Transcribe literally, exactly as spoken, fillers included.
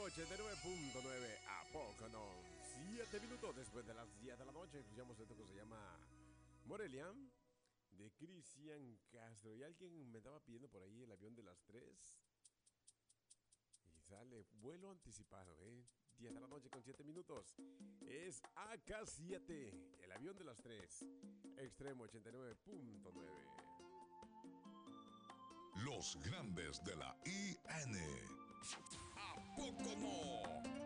ochenta y nueve punto nueve. ¿A poco no? Siete minutos después de las diez de la noche. Escuchamos esto que se llama Morelia, de Cristian Castro. Y alguien me estaba pidiendo por ahí el avión de las tres. Y sale vuelo anticipado, ¿eh? diez de la noche con siete minutos. Es A K siete, el avión de las tres. Extremo ochenta y nueve punto nueve. Los grandes de la I N. ¿A poco no?